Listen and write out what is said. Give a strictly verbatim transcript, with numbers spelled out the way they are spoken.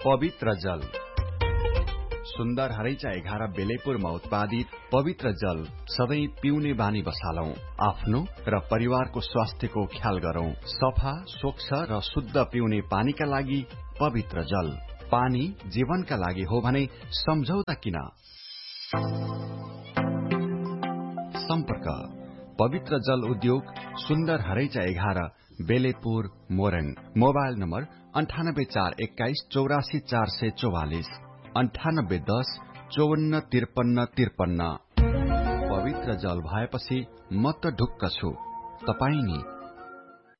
पवित्र जल। सुन्दर हरैचा एघार बेलेपुरमा उत्पादित पवित्र जल सधैं पिउने बानी बसालौं। आफ्नो र परिवारको स्वास्थ्यको ख्याल गरौं। सफा, स्वच्छ र शुद्ध पिउने पानीका लागि पवित्र जल। पानी जीवनका लागि हो भने सम्झौता किन? सम्पर्क पवित्र जल उद्योग, सुन्दर हरैचा एघार, बेलेपुर, मोरङ। मोबाइल नम्बर अन्ठानब्बे चार एक्काइस चौरासी चार सय चौवालिस, अन्ठानब्बे दस चौवन्न त्रिपन्न त्रिपन्न। पवित्र जल भएपछि म त ढुक्क छु, तपाई नि